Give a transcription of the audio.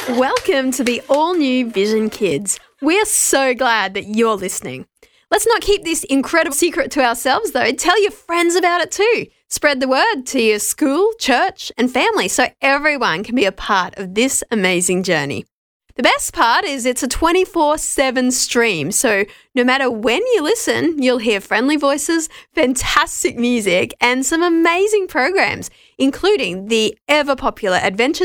Welcome to the all-new Vision Kids. We're so glad that you're listening. Let's not keep this incredible secret to ourselves, though. Tell your friends about it too. Spread the word to your school, church, and family so everyone can be a part of this amazing journey. The best part is it's a 24/7 stream, so no matter when you listen, you'll hear friendly voices, fantastic music, and some amazing programs, including the ever-popular Adventures